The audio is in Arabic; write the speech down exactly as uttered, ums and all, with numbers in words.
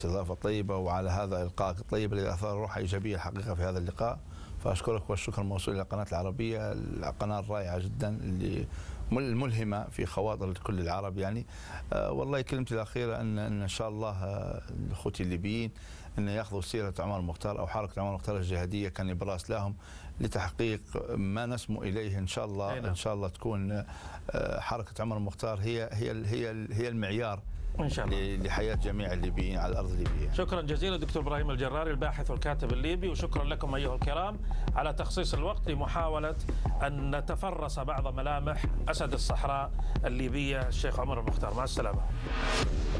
استضافة طيبة وعلى هذا الإلقاء الطيب الذي أثار روح إيجابية الحقيقة في هذا اللقاء. فأشكرك والشكر موصول إلى القناة العربية، القناة الرائعة جدا اللي الملهمة في خواطر كل العرب يعني. آه والله كلمتي الأخيرة أن إن شاء الله آه أخوتي الليبيين أن يأخذوا سيرة عمر المختار أو حركة عمر المختار الجهادية كنبراس لهم لتحقيق ما نسمو إليه إن شاء الله. إن شاء الله تكون آه حركة عمر المختار هي هي هي هي المعيار إن شاء الله لحياة جميع الليبيين على الأرض الليبية. شكرا جزيلا دكتور إبراهيم الجراري الباحث والكاتب الليبي، وشكرا لكم أيها الكرام على تخصيص الوقت لمحاولة أن نتفرس بعض ملامح أسد الصحراء الليبية الشيخ عمر المختار. مع السلامة.